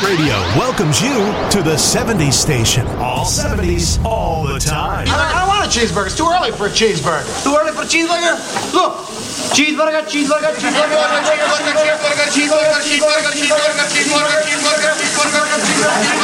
Radio welcomes you to the 70s station. All 70s, all the time. I don't want a cheeseburger. It's too early for a cheeseburger. Too early for a cheeseburger? Look. Cheeseburger, cheeseburger, cheeseburger, cheeseburger, cheeseburger, cheeseburger, cheeseburger, cheeseburger, cheeseburger, cheeseburger, cheeseburger, cheeseburger, cheeseburger.